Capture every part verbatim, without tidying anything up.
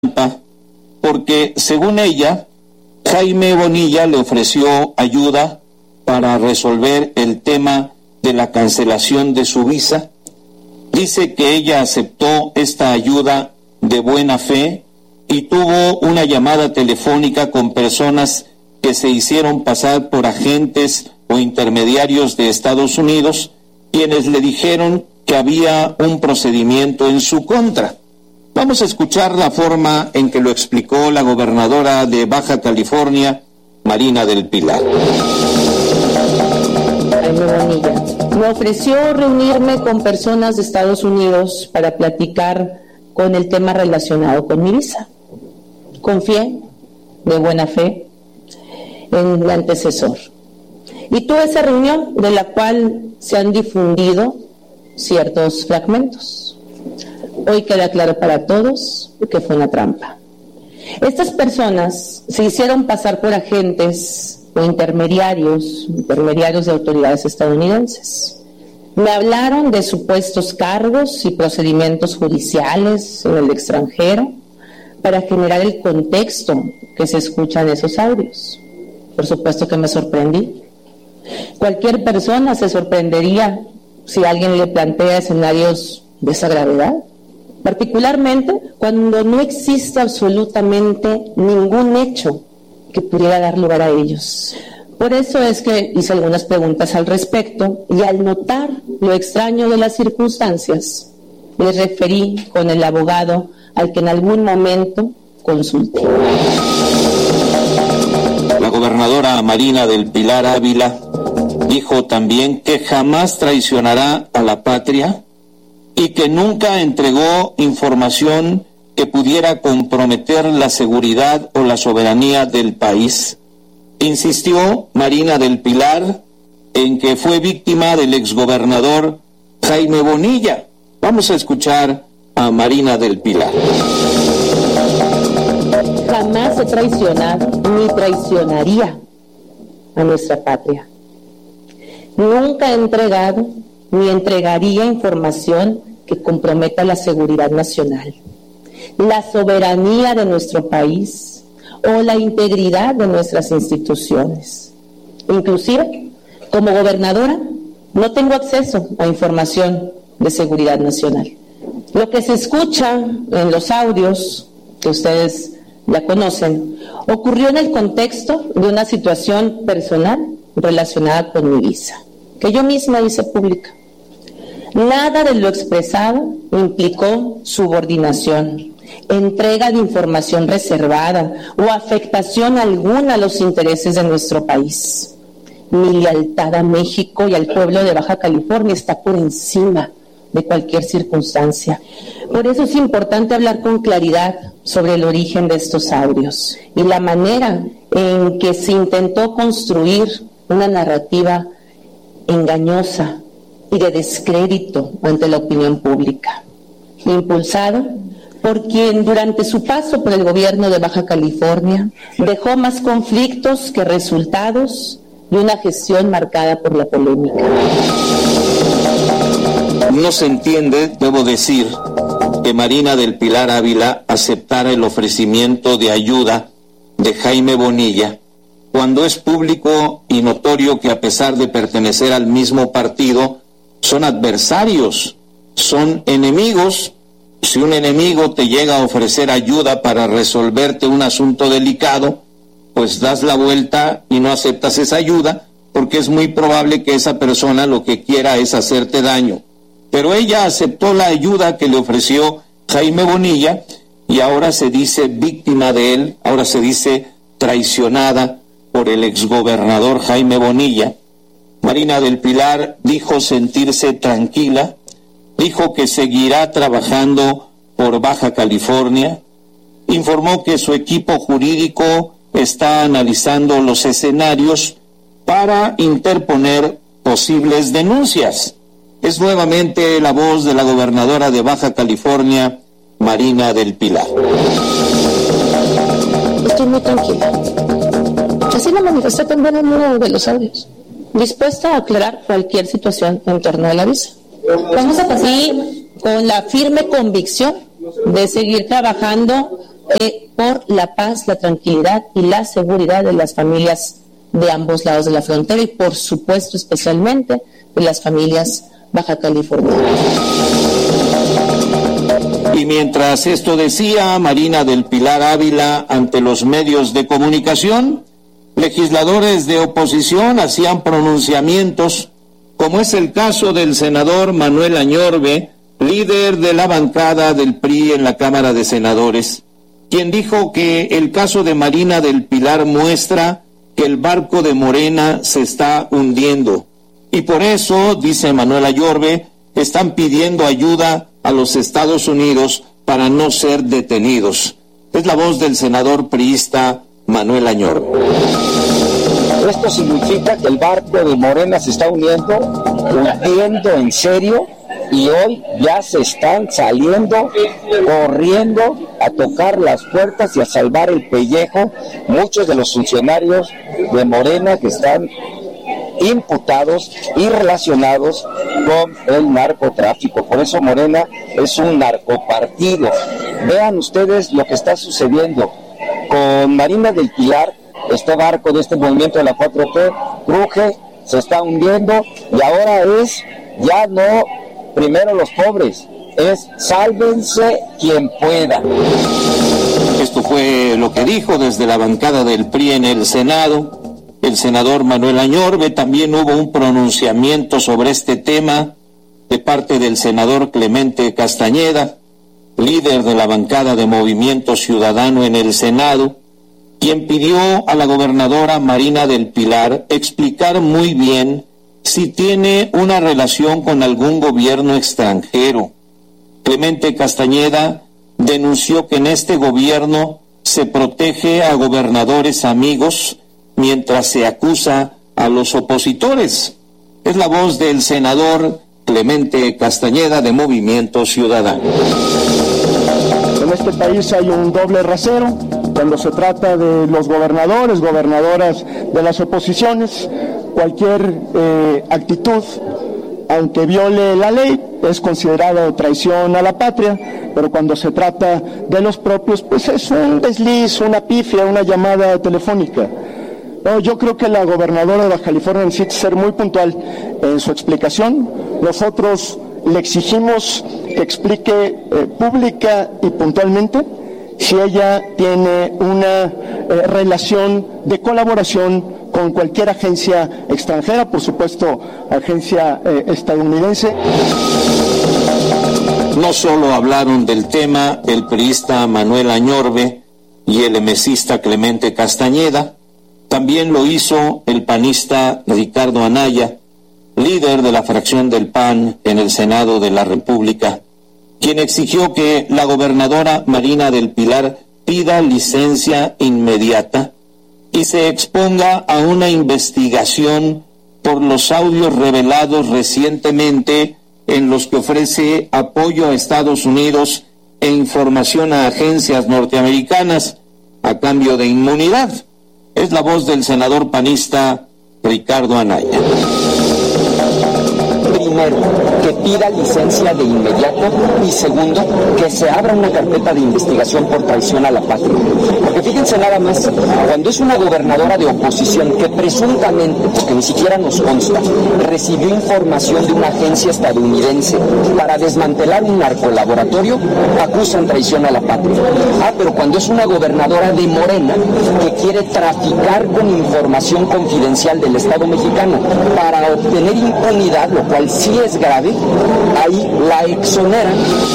porque, según ella, Jaime Bonilla le ofreció ayuda para resolver el tema de la cancelación de su visa. Dice que ella aceptó esta ayuda de buena fe y tuvo una llamada telefónica con personas que se hicieron pasar por agentes o intermediarios de Estados Unidos, quienes le dijeron que había un procedimiento en su contra. Vamos a escuchar la forma en que lo explicó la gobernadora de Baja California, Marina del Pilar. Jaime Bonilla me ofreció reunirme con personas de Estados Unidos para platicar con el tema relacionado con mi visa. Confié de buena fe en el antecesor. Y tuve esa reunión de la cual se han difundido ciertos fragmentos. Hoy queda claro para todos que fue una trampa. Estas personas se hicieron pasar por agentes o intermediarios, intermediarios de autoridades estadounidenses. Me hablaron de supuestos cargos y procedimientos judiciales en el extranjero para generar el contexto que se escucha en esos audios. Por supuesto que me sorprendí. Cualquier persona se sorprendería si alguien le plantea escenarios de esa gravedad, particularmente cuando no existe absolutamente ningún hecho que pudiera dar lugar a ellos. Por eso es que hice algunas preguntas al respecto y al notar lo extraño de las circunstancias, les referí con el abogado al que en algún momento consulté. La gobernadora Marina del Pilar Ávila dijo también que jamás traicionará a la patria y que nunca entregó información que pudiera comprometer la seguridad o la soberanía del país. Insistió Marina del Pilar en que fue víctima del exgobernador Jaime Bonilla. Vamos a escuchar a Marina del Pilar. Jamás he traicionado ni traicionaría a nuestra patria. Nunca he entregado ni entregaría información que comprometa la seguridad nacional, la soberanía de nuestro país o la integridad de nuestras instituciones. Inclusive, como gobernadora, no tengo acceso a información de seguridad nacional. Lo que se escucha en los audios, que ustedes ya conocen, ocurrió en el contexto de una situación personal relacionada con mi visa, que yo misma hice pública. Nada de lo expresado implicó subordinación, entrega de información reservada o afectación alguna a los intereses de nuestro país. Mi lealtad a México y al pueblo de Baja California está por encima de cualquier circunstancia. Por eso es importante hablar con claridad sobre el origen de estos audios y la manera en que se intentó construir una narrativa engañosa y de descrédito ante la opinión pública, impulsado por quien durante su paso por el gobierno de Baja California dejó más conflictos que resultados de una gestión marcada por la polémica. No se entiende, debo decir, que Marina del Pilar Ávila aceptara el ofrecimiento de ayuda de Jaime Bonilla, cuando es público y notorio que a pesar de pertenecer al mismo partido, son adversarios, son enemigos. Si un enemigo te llega a ofrecer ayuda para resolverte un asunto delicado, pues das la vuelta y no aceptas esa ayuda, porque es muy probable que esa persona lo que quiera es hacerte daño. Pero ella aceptó la ayuda que le ofreció Jaime Bonilla y ahora se dice víctima de él, ahora se dice traicionada por el exgobernador Jaime Bonilla. Marina del Pilar dijo sentirse tranquila, dijo que seguirá trabajando por Baja California, informó que su equipo jurídico está analizando los escenarios para interponer posibles denuncias. Es nuevamente la voz de la gobernadora de Baja California, Marina del Pilar. Estoy muy tranquila. Así lo manifesté también en uno de los audios. Dispuesta a aclarar cualquier situación en torno a la visa. Vamos a pasar con la firme convicción de seguir trabajando eh, por la paz, la tranquilidad y la seguridad de las familias de ambos lados de la frontera y, por supuesto, especialmente de las familias baja californianas. Y mientras esto decía Marina del Pilar Ávila ante los medios de comunicación, legisladores de oposición hacían pronunciamientos, como es el caso del senador Manuel Añorbe, líder de la bancada del P R I en la Cámara de Senadores, quien dijo que el caso de Marina del Pilar muestra que el barco de Morena se está hundiendo. Y por eso, dice Manuel Añorbe, están pidiendo ayuda a los Estados Unidos para no ser detenidos. Es la voz del senador priista Manuel Añorbe. Esto significa que el barco de Morena se está hundiendo, hundiendo en serio, y hoy ya se están saliendo, corriendo a tocar las puertas y a salvar el pellejo muchos de los funcionarios de Morena que están imputados y relacionados con el narcotráfico. Por eso Morena es un narcopartido. Vean ustedes lo que está sucediendo con Marina del Pilar. Este barco de este movimiento de la cuatro T cruje, se está hundiendo, y ahora es ya no primero los pobres, es sálvense quien pueda. Esto fue lo que dijo desde la bancada del P R I en el Senado el senador Manuel Añorbe. También hubo un pronunciamiento sobre este tema de parte del senador Clemente Castañeda, líder de la bancada de Movimiento Ciudadano en el Senado, quien pidió a la gobernadora Marina del Pilar explicar muy bien si tiene una relación con algún gobierno extranjero. Clemente Castañeda denunció que en este gobierno se protege a gobernadores amigos mientras se acusa a los opositores. Es la voz del senador Clemente Castañeda de Movimiento Ciudadano. En este país hay un doble rasero cuando se trata de los gobernadores, gobernadoras de las oposiciones. Cualquier eh, actitud, aunque viole la ley, es considerada traición a la patria, pero cuando se trata de los propios, pues es un desliz, una pifia, una llamada telefónica. No, yo creo que la gobernadora de Baja California necesita ser muy puntual en su explicación. Nosotros le exigimos que explique eh, pública y puntualmente si ella tiene una eh, relación de colaboración con cualquier agencia extranjera, por supuesto, agencia eh, estadounidense. No solo hablaron del tema el priista Manuel Añorbe y el emesista Clemente Castañeda, también lo hizo el panista Ricardo Anaya, líder de la fracción del P A N en el Senado de la República, quien exigió que la gobernadora Marina del Pilar pida licencia inmediata y se exponga a una investigación por los audios revelados recientemente en los que ofrece apoyo a Estados Unidos e información a agencias norteamericanas a cambio de inmunidad. Es la voz del senador panista Ricardo Anaya. Primero, que pida licencia de inmediato, y segundo, que se abra una carpeta de investigación por traición a la patria. Porque fíjense nada más, cuando es una gobernadora de oposición que presuntamente, porque ni siquiera nos consta, recibió información de una agencia estadounidense para desmantelar un narcolaboratorio, acusan traición a la patria. Ah, pero cuando es una gobernadora de Morena que quiere traficar con información confidencial del Estado mexicano para obtener impunidad, lo cual sí es grave, ahí la exoneran.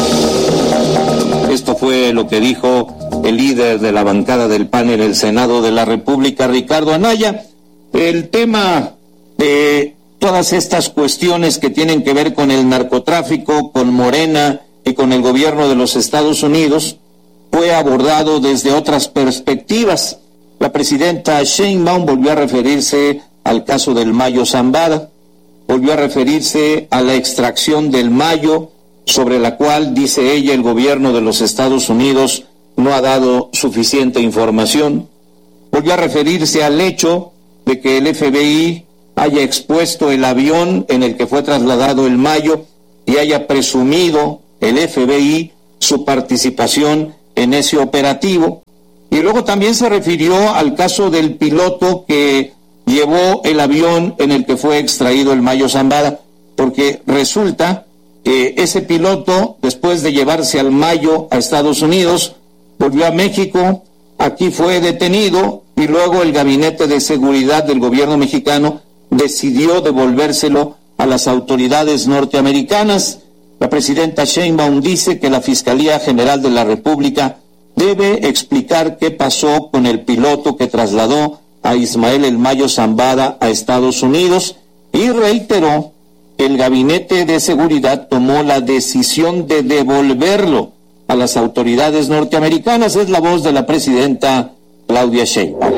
Esto fue lo que dijo el líder de la bancada del P A N en el Senado de la República, Ricardo Anaya. El tema de todas estas cuestiones que tienen que ver con el narcotráfico, con Morena y con el gobierno de los Estados Unidos fue abordado desde otras perspectivas. La presidenta Sheinbaum volvió a referirse al caso del Mayo Zambada, volvió a referirse a la extracción del Mayo, sobre la cual, dice ella, el gobierno de los Estados Unidos no ha dado suficiente información. Volvió a referirse al hecho de que el F B I haya expuesto el avión en el que fue trasladado el Mayo y haya presumido el F B I su participación en ese operativo. Y luego también se refirió al caso del piloto que llevó el avión en el que fue extraído el Mayo Zambada, porque resulta que ese piloto, después de llevarse al Mayo a Estados Unidos, volvió a México, aquí fue detenido y luego el Gabinete de Seguridad del gobierno mexicano decidió devolvérselo a las autoridades norteamericanas. La presidenta Sheinbaum dice que la Fiscalía General de la República debe explicar qué pasó con el piloto que trasladó a Ismael El Mayo Zambada a Estados Unidos y reiteró que el Gabinete de Seguridad tomó la decisión de devolverlo a las autoridades norteamericanas. Es la voz de la presidenta Claudia Sheinbaum.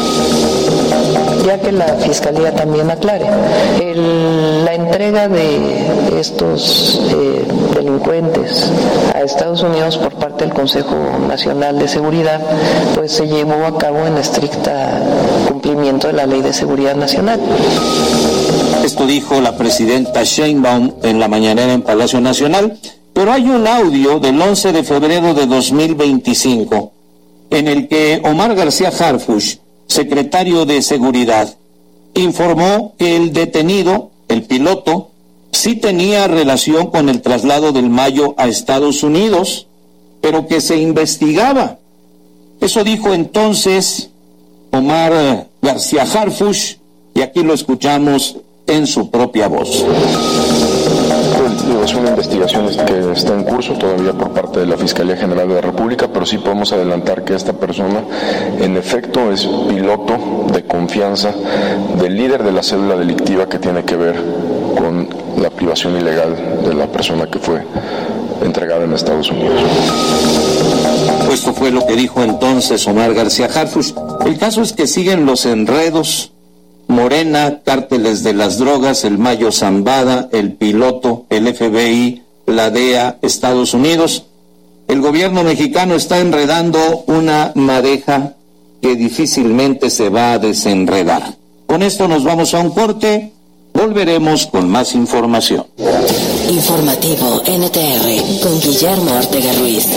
Ya que la Fiscalía también aclare, el, la entrega de estos eh, delincuentes a Estados Unidos por parte del Consejo Nacional de Seguridad, pues se llevó a cabo en estricta cumplimiento de la Ley de Seguridad Nacional. Esto dijo la presidenta Sheinbaum en la mañanera en Palacio Nacional, pero hay un audio del once de febrero de dos mil veinticinco en el que Omar García Harfuch, secretario de Seguridad, informó que el detenido, el piloto, sí tenía relación con el traslado del Mayo a Estados Unidos, pero que se investigaba. Eso dijo entonces Omar García Harfuch, y aquí lo escuchamos en su propia voz. Es una investigación que está en curso todavía por parte de la Fiscalía General de la República, pero sí podemos adelantar que esta persona en efecto es piloto de confianza del líder de la célula delictiva que tiene que ver con la privación ilegal de la persona que fue entregada en Estados Unidos. Esto fue lo que dijo entonces Omar García Harfuch. El caso es que siguen los enredos. Morena, cárteles de las drogas, el Mayo Zambada, el piloto, el F B I, la D E A, Estados Unidos. El gobierno mexicano está enredando una madeja que difícilmente se va a desenredar. Con esto nos vamos a un corte, volveremos con más información. Informativo N T R con Guillermo Ortega Ruiz.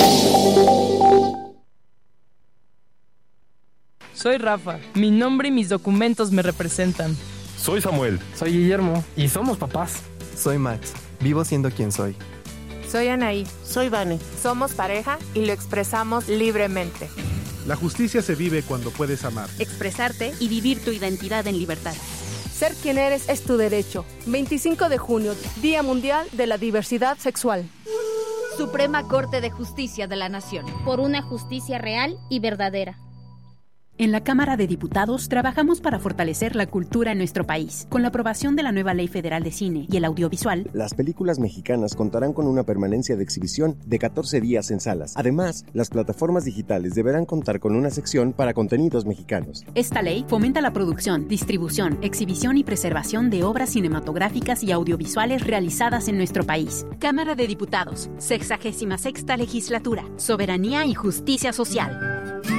Soy Rafa, mi nombre y mis documentos me representan. Soy Samuel. Soy Guillermo y somos papás. Soy Max, vivo siendo quien soy. Soy Anaí. Soy Vane. Somos pareja y lo expresamos libremente. La justicia se vive cuando puedes amar, expresarte y vivir tu identidad en libertad. Ser quien eres es tu derecho. veinticinco de junio, Día Mundial de la Diversidad Sexual. Suprema Corte de Justicia de la Nación. Por una justicia real y verdadera. En la Cámara de Diputados trabajamos para fortalecer la cultura en nuestro país. Con la aprobación de la nueva Ley Federal de Cine y el Audiovisual, las películas mexicanas contarán con una permanencia de exhibición de catorce días en salas. Además, las plataformas digitales deberán contar con una sección para contenidos mexicanos. Esta ley fomenta la producción, distribución, exhibición y preservación de obras cinematográficas y audiovisuales realizadas en nuestro país. Cámara de Diputados, sexagésima sexta Legislatura, Soberanía y Justicia Social.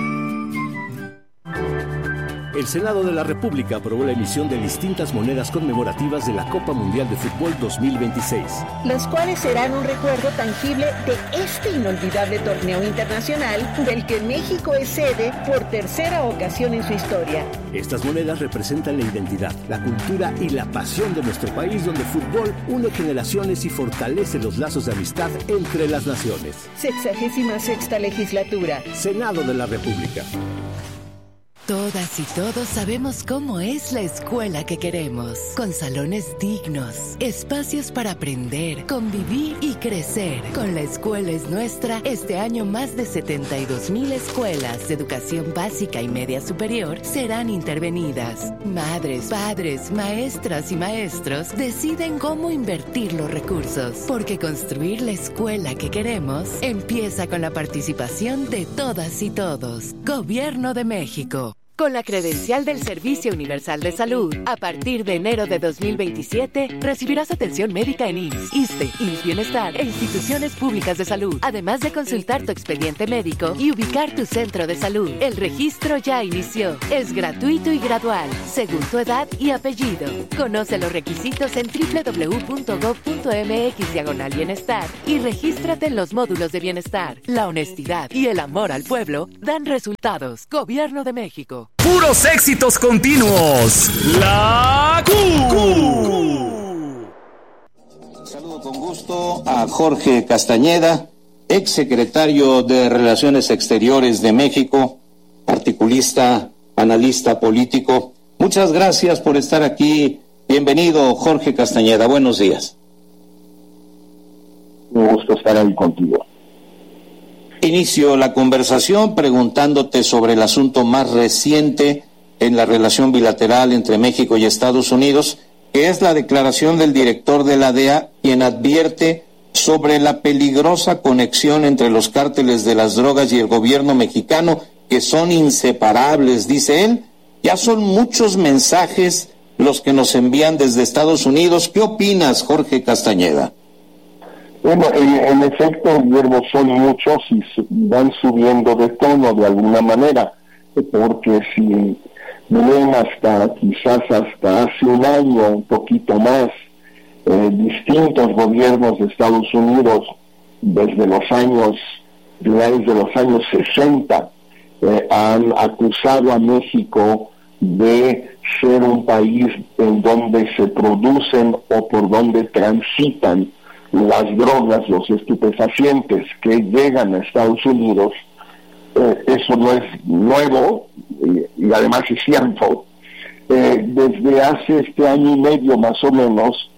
El Senado de la República aprobó la emisión de distintas monedas conmemorativas de la Copa Mundial de Fútbol dos mil veintiséis. Las cuales serán un recuerdo tangible de este inolvidable torneo internacional del que México es sede por tercera ocasión en su historia. Estas monedas representan la identidad, la cultura y la pasión de nuestro país, donde el fútbol une generaciones y fortalece los lazos de amistad entre las naciones. Sexagésima sexta Legislatura. Senado de la República. Todas y todos sabemos cómo es la escuela que queremos, con salones dignos, espacios para aprender, convivir y crecer. Con La Escuela es Nuestra, este año más de setenta y dos mil escuelas de educación básica y media superior serán intervenidas. Madres, padres, maestras y maestros deciden cómo invertir los recursos, porque construir la escuela que queremos empieza con la participación de todas y todos. Gobierno de México. Con la credencial del Servicio Universal de Salud, a partir de enero de dos mil veintisiete, recibirás atención médica en I M S S, ISSSTE, I M S S Bienestar e instituciones públicas de salud, además de consultar tu expediente médico y ubicar tu centro de salud. El registro ya inició. Es gratuito y gradual, según tu edad y apellido. Conoce los requisitos en doble u doble u doble u punto gob punto eme equis diagonal bienestar y regístrate en los módulos de bienestar. La honestidad y el amor al pueblo dan resultados. Gobierno de México. Puros éxitos continuos. La Q. Saludo con gusto a Jorge Castañeda, exsecretario de Relaciones Exteriores de México, articulista, analista político. Muchas gracias por estar aquí. Bienvenido, Jorge Castañeda. Buenos días. Un gusto estar ahí contigo. Inicio la conversación preguntándote sobre el asunto más reciente en la relación bilateral entre México y Estados Unidos, que es la declaración del director de la D E A, quien advierte sobre la peligrosa conexión entre los cárteles de las drogas y el gobierno mexicano, que son inseparables, dice él. Ya son muchos mensajes los que nos envían desde Estados Unidos. ¿Qué opinas, Jorge Castañeda? Bueno, en, en efecto, Guillermo, son muchos y van subiendo de tono de alguna manera, porque si ven hasta, quizás hasta hace un año, un poquito más, eh, distintos gobiernos de Estados Unidos, desde los años, desde los años sesenta, eh, han acusado a México de ser un país en donde se producen o por donde transitan las drogas, los estupefacientes que llegan a Estados Unidos. Eh, eso no es nuevo y, y además es cierto. Eh, desde hace este año y medio más o menos,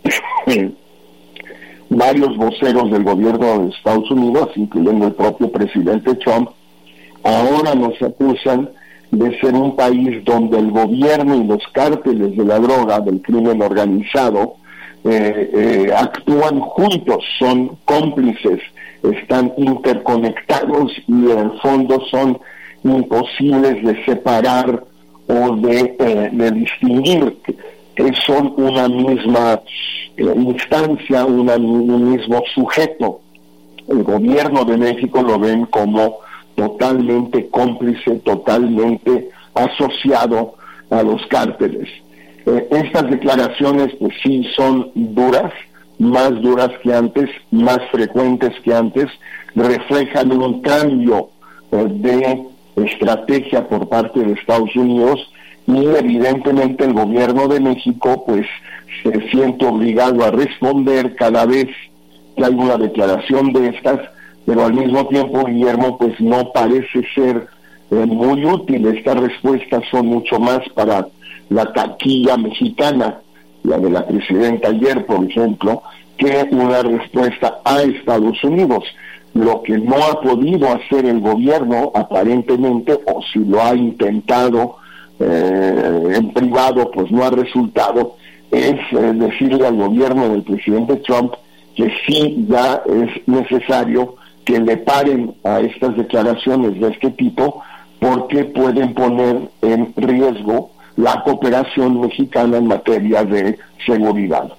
varios voceros del gobierno de Estados Unidos, incluyendo el propio presidente Trump, ahora nos acusan de ser un país donde el gobierno y los cárteles de la droga, del crimen organizado, Eh, eh, actúan juntos, son cómplices, están interconectados y en el fondo son imposibles de separar o de, eh, de distinguir, que son una misma eh, instancia, una, un mismo sujeto. El gobierno de México lo ven como totalmente cómplice, totalmente asociado a los cárteles. Eh, estas declaraciones pues sí son duras, más duras que antes, más frecuentes que antes, reflejan un cambio eh, de estrategia por parte de Estados Unidos y evidentemente el gobierno de México pues se siente obligado a responder cada vez que hay una declaración de estas, pero al mismo tiempo, Guillermo, pues no parece ser eh, muy útil. Estas respuestas son mucho más para la taquilla mexicana, la de la presidenta ayer, por ejemplo, que una respuesta a Estados Unidos. Lo que no ha podido hacer el gobierno, aparentemente, o si lo ha intentado eh, en privado, pues no ha resultado, es eh, decirle al gobierno del presidente Trump que sí ya es necesario que le paren a estas declaraciones de este tipo, porque pueden poner en riesgo la cooperación mexicana en materia de seguridad.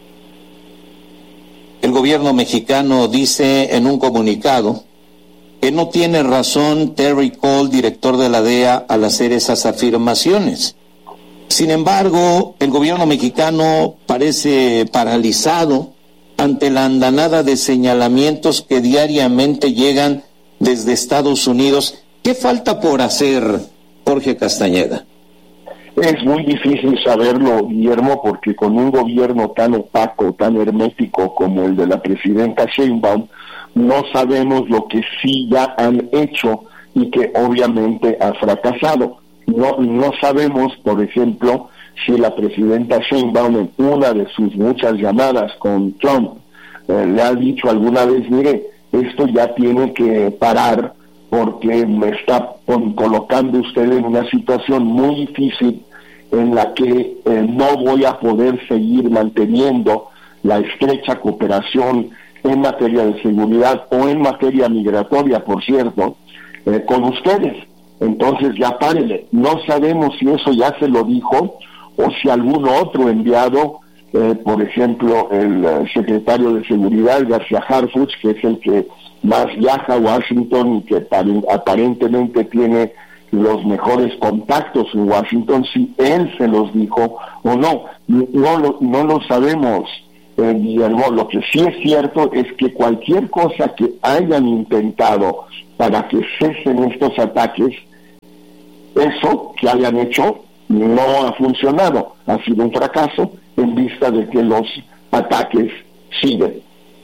El gobierno mexicano dice en un comunicado que no tiene razón Terry Cole, director de la D E A, al hacer esas afirmaciones. Sin embargo, el gobierno mexicano parece paralizado ante la andanada de señalamientos que diariamente llegan desde Estados Unidos. ¿Qué falta por hacer, Jorge Castañeda? Es muy difícil saberlo, Guillermo, porque con un gobierno tan opaco, tan hermético como el de la presidenta Sheinbaum, no sabemos lo que sí ya han hecho y que obviamente ha fracasado. No, no sabemos, por ejemplo, si la presidenta Sheinbaum en una de sus muchas llamadas con Trump eh, le ha dicho alguna vez, mire, esto ya tiene que parar porque me está pon, colocando usted en una situación muy difícil en la que eh, no voy a poder seguir manteniendo la estrecha cooperación en materia de seguridad o en materia migratoria, por cierto, eh, con ustedes. entonces ya párele. No sabemos si eso ya se lo dijo o si algún otro enviado, eh, por ejemplo, el uh, secretario de Seguridad, García Harfuch, que es el que más viaja a Washington y que aparentemente tiene los mejores contactos en Washington, si él se los dijo o no. No, no, no lo sabemos, eh, Guillermo. Lo que sí es cierto es que cualquier cosa que hayan intentado para que cesen estos ataques, eso que hayan hecho no ha funcionado, ha sido un fracaso en vista de que los ataques siguen.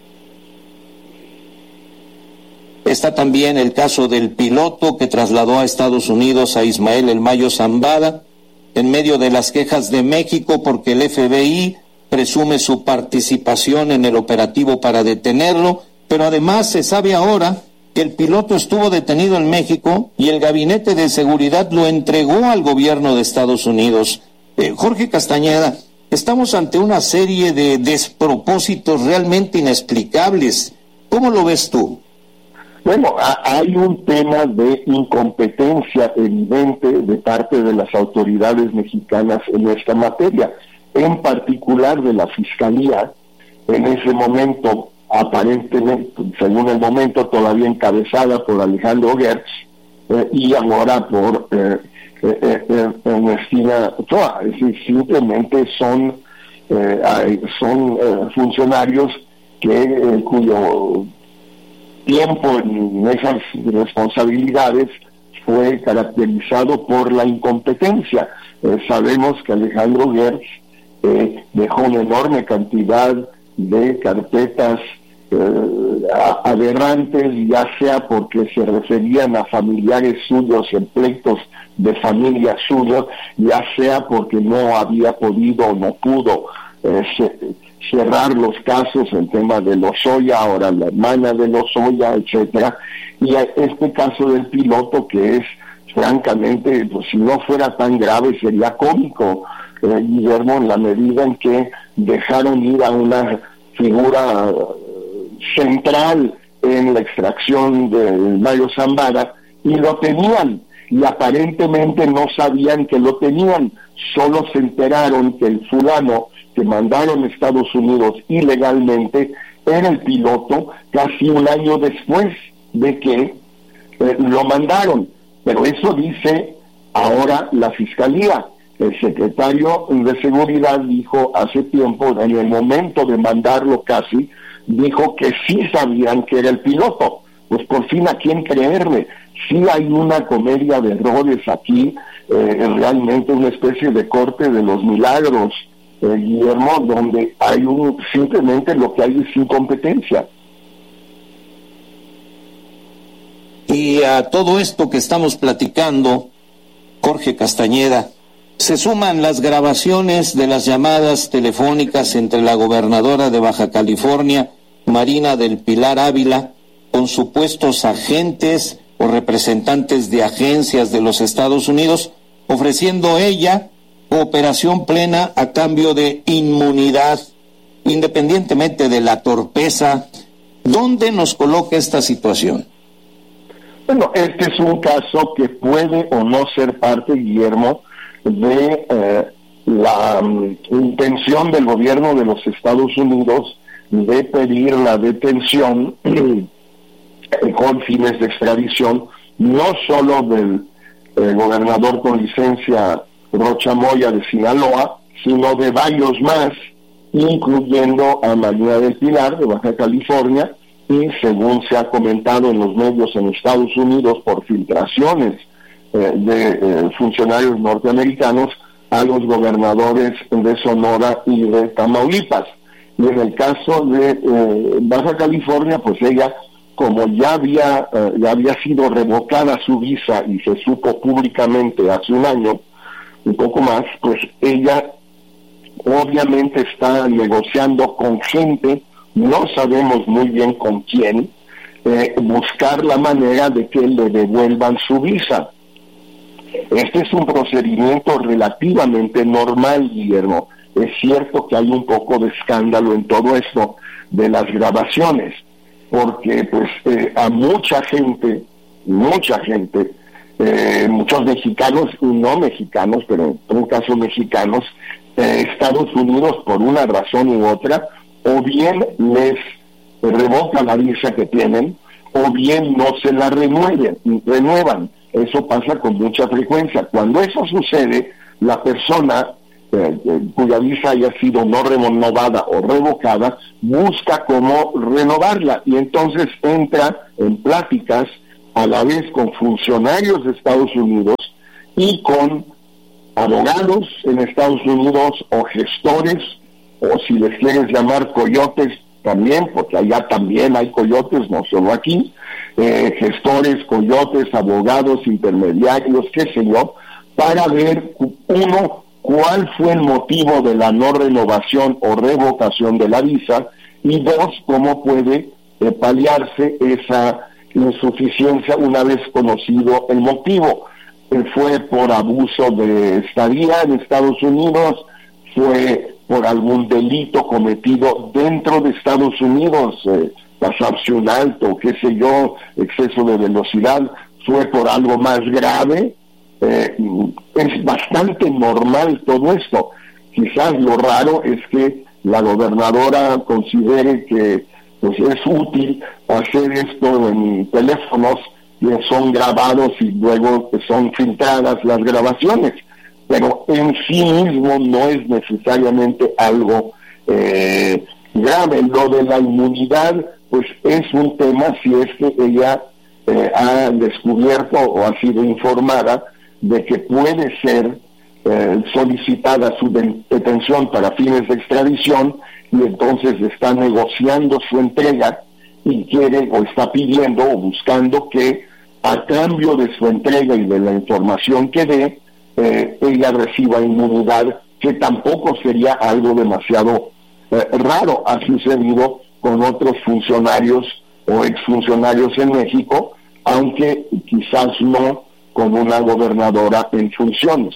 Está también el caso del piloto que trasladó a Estados Unidos a Ismael El Mayo Zambada en medio de las quejas de México porque el F B I presume su participación en el operativo para detenerlo, pero además se sabe ahora que el piloto estuvo detenido en México y el Gabinete de Seguridad lo entregó al gobierno de Estados Unidos. Eh, Jorge Castañeda, estamos ante una serie de despropósitos realmente inexplicables. ¿Cómo lo ves tú? Bueno, hay un tema de incompetencia evidente de parte de las autoridades mexicanas en esta materia, en particular de la Fiscalía, en ese momento, aparentemente, según el momento, todavía encabezada por Alejandro Gertz, eh, y ahora por eh, eh, eh, Ernestina Ochoa. Es decir, simplemente son, eh, son eh, funcionarios que eh, cuyo tiempo en esas responsabilidades fue caracterizado por la incompetencia. Eh, sabemos que Alejandro Gertz eh, dejó una enorme cantidad de carpetas eh, aberrantes, ya sea porque se referían a familiares suyos en pleitos de familia suyos, ya sea porque no había podido o no pudo eh, se, cerrar los casos en tema de Lozoya, ahora la hermana de Lozoya, etcétera, y este caso del piloto que es francamente, pues si no fuera tan grave sería cómico, eh, Guillermo, en la medida en que dejaron ir a una figura uh, central en la extracción del Mayo Zambada y lo tenían, y aparentemente no sabían que lo tenían, solo se enteraron que el fulano que mandaron a Estados Unidos ilegalmente era el piloto casi un año después de que eh, lo mandaron. Pero eso dice ahora la Fiscalía. El secretario de Seguridad dijo hace tiempo, en el momento de mandarlo casi, dijo que sí sabían que era el piloto. Pues por fin, ¿a quién creerle? Sí hay una comedia de errores aquí, eh, realmente una especie de corte de los milagros, eh, Guillermo, donde hay un, simplemente lo que hay es incompetencia. Y a todo esto que estamos platicando, Jorge Castañeda, se suman las grabaciones de las llamadas telefónicas entre la gobernadora de Baja California, Marina del Pilar Ávila, con supuestos agentes o representantes de agencias de los Estados Unidos, ofreciendo ella cooperación plena a cambio de inmunidad, independientemente de la torpeza. ¿Dónde nos coloca esta situación? Bueno, este es un caso que puede o no ser parte, Guillermo, de eh, la um, intención del gobierno de los Estados Unidos de pedir la detención eh, con fines de extradición, no solo del eh, gobernador con licencia Rocha Moya de Sinaloa, sino de varios más, incluyendo a Marina del Pilar de Baja California, y según se ha comentado en los medios en Estados Unidos por filtraciones eh, de eh, funcionarios norteamericanos, a los gobernadores de Sonora y de Tamaulipas. Y en el caso de eh, Baja California, pues ella, como ya había, eh, ya había sido revocada su visa y se supo públicamente hace un año, un poco más, pues ella obviamente está negociando con gente, no sabemos muy bien con quién, eh, buscar la manera de que le devuelvan su visa. Este es un procedimiento relativamente normal, Guillermo. Es cierto que hay un poco de escándalo en todo esto de las grabaciones, porque pues eh, a mucha gente, mucha gente, eh, muchos mexicanos y no mexicanos, pero en un caso mexicanos, eh, Estados Unidos por una razón u otra, o bien les revoca la visa que tienen, o bien no se la renueven, renuevan. Eso pasa con mucha frecuencia. Cuando eso sucede, la persona eh, eh, cuya visa haya sido no renovada o revocada, busca cómo renovarla, y entonces entra en pláticas a la vez con funcionarios de Estados Unidos y con abogados en Estados Unidos o gestores, o si les quieres llamar coyotes también, porque allá también hay coyotes, no solo aquí, eh, gestores, coyotes, abogados, intermediarios, qué sé yo, para ver, uno, cuál fue el motivo de la no renovación o revocación de la visa, y dos, cómo puede eh, paliarse esa insuficiencia una vez conocido el motivo. Eh, fue por abuso de estadía en Estados Unidos, fue por algún delito cometido dentro de Estados Unidos, eh, pasarse un alto, qué sé yo, exceso de velocidad, fue por algo más grave. Eh, es bastante normal todo esto. Quizás lo raro es que la gobernadora considere que pues, es útil hacer esto en teléfonos que son grabados y luego son filtradas las grabaciones, pero en sí mismo no es necesariamente algo eh, grave. Lo de la inmunidad pues es un tema si es que ella eh, ha descubierto o ha sido informada de que puede ser eh, solicitada su detención para fines de extradición, y entonces está negociando su entrega y quiere o está pidiendo o buscando que a cambio de su entrega y de la información que dé, eh, ella reciba inmunidad, que tampoco sería algo demasiado eh, raro. Ha sucedido con otros funcionarios o exfuncionarios en México, aunque quizás no con una gobernadora en funciones.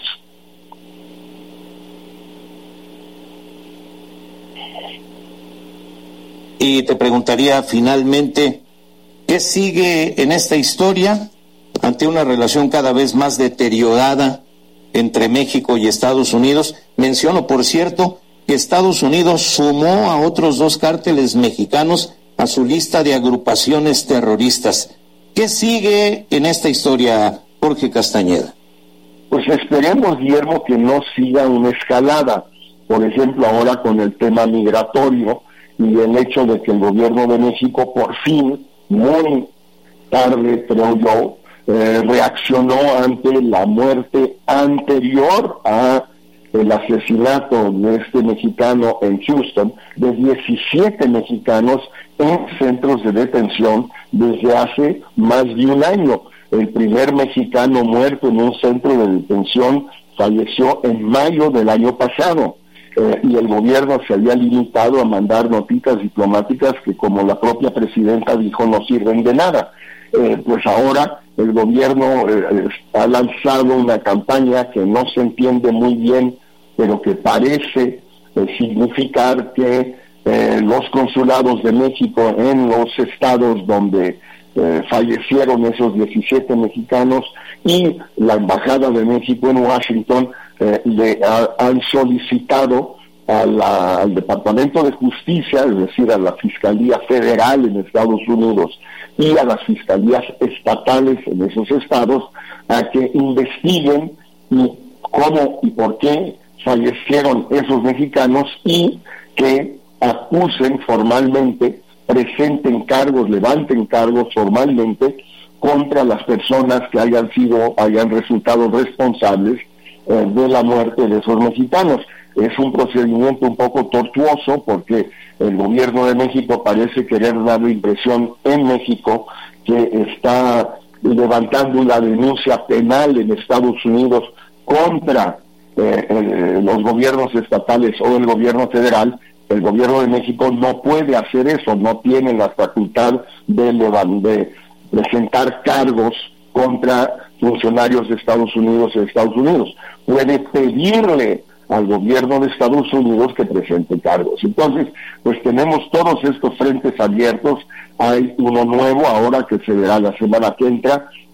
Y te preguntaría finalmente, ¿qué sigue en esta historia ante una relación cada vez más deteriorada entre México y Estados Unidos? Menciono, por cierto, que Estados Unidos sumó a otros dos cárteles mexicanos a su lista de agrupaciones terroristas. ¿Qué sigue en esta historia, Jorge Castañeda? Pues esperemos, Guillermo, que no siga una escalada. Por ejemplo, ahora con el tema migratorio y el hecho de que el gobierno de México por fin, muy tarde creo yo, eh, reaccionó ante la muerte anterior a el asesinato de este mexicano en Houston, de diecisiete mexicanos en centros de detención desde hace más de un año. El primer mexicano muerto en un centro de detención falleció en mayo del año pasado, eh, y el gobierno se había limitado a mandar notitas diplomáticas que, como la propia presidenta dijo, no sirven de nada. Eh, pues ahora el gobierno eh, ha lanzado una campaña que no se entiende muy bien, pero que parece eh, significar que eh, los consulados de México en los estados donde eh, fallecieron esos diecisiete mexicanos y la Embajada de México en Washington eh, le ha, han solicitado a la, al Departamento de Justicia, es decir, a la Fiscalía Federal en Estados Unidos y a las fiscalías estatales en esos estados, a que investiguen y cómo y por qué fallecieron esos mexicanos y que acusen formalmente, presenten cargos, levanten cargos formalmente contra las personas que hayan sido, hayan resultado responsables eh, de la muerte de esos mexicanos. Es un procedimiento un poco tortuoso porque el gobierno de México parece querer dar la impresión en México que está levantando una denuncia penal en Estados Unidos contra eh, eh, los gobiernos estatales o el gobierno federal. El gobierno de México no puede hacer eso, no tiene la facultad de, de presentar cargos contra funcionarios de Estados Unidos y de Estados Unidos. Puede pedirle al gobierno de Estados Unidos que presente cargos. Entonces, pues tenemos todos estos frentes abiertos. Hay uno nuevo ahora que se verá la semana que entra,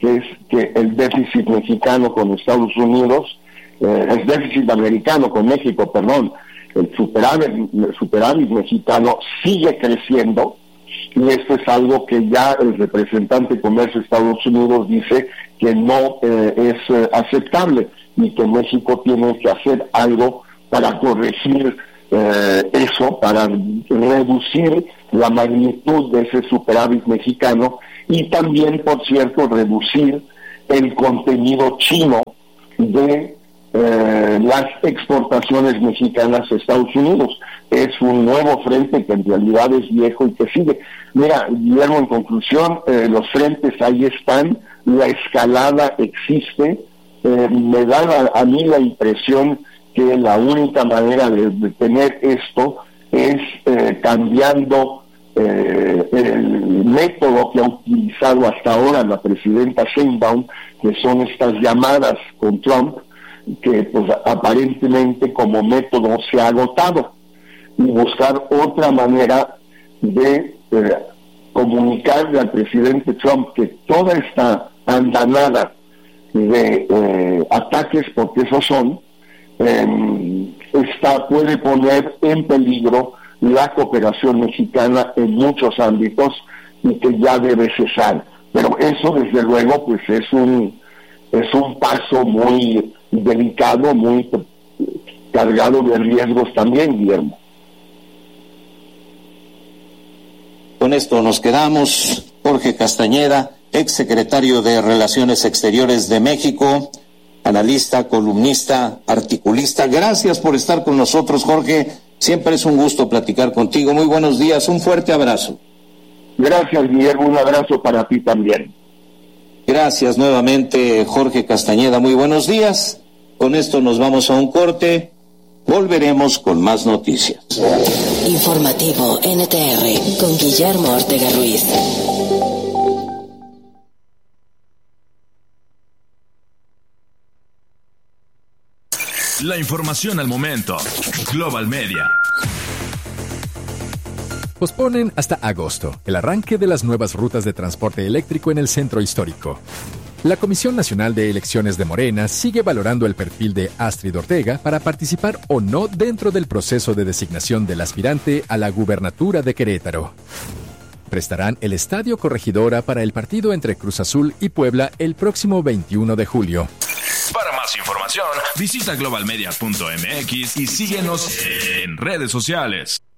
que es que el déficit mexicano con Estados Unidos, eh, el déficit americano con México, perdón, el superávit, el superávit mexicano sigue creciendo, y esto es algo que ya el representante de Comercio de Estados Unidos dice que no eh, es eh, aceptable, y que México tiene que hacer algo para corregir eh, eso, para reducir la magnitud de ese superávit mexicano, y también, por cierto, reducir el contenido chino de eh, las exportaciones mexicanas a Estados Unidos. Es un nuevo frente que en realidad es viejo y que sigue. Mira, Guillermo, en conclusión, eh, los frentes ahí están, la escalada existe. Eh, me da a, a mí la impresión que la única manera de detener esto es eh, cambiando eh, el método que ha utilizado hasta ahora la presidenta Sheinbaum, que son estas llamadas con Trump, que pues aparentemente como método se ha agotado, y buscar otra manera de eh, comunicarle al presidente Trump que toda esta andanada de eh, ataques, porque esos son, eh, está, puede poner en peligro la cooperación mexicana en muchos ámbitos, y que ya debe cesar. Pero eso, desde luego, pues es un es un paso muy delicado, muy cargado de riesgos también, Guillermo. Con esto nos quedamos. Jorge Castañeda, exsecretario de Relaciones Exteriores de México, analista, columnista, articulista. Gracias por estar con nosotros, Jorge. Siempre es un gusto platicar contigo. Muy buenos días, un fuerte abrazo. Gracias, Guillermo, un abrazo para ti también. Gracias nuevamente, Jorge Castañeda. Muy buenos días. Con esto nos vamos a un corte. Volveremos con más noticias. Informativo N T R con Guillermo Ortega Ruiz. La información al momento. Global Media. Posponen hasta agosto el arranque de las nuevas rutas de transporte eléctrico en el centro histórico. La Comisión Nacional de Elecciones de Morena sigue valorando el perfil de Astrid Ortega para participar o no dentro del proceso de designación del aspirante a la gubernatura de Querétaro. Prestarán el Estadio Corregidora para el partido entre Cruz Azul y Puebla el próximo veintiuno de julio. Para más información, visita global media punto m x y síguenos en redes sociales.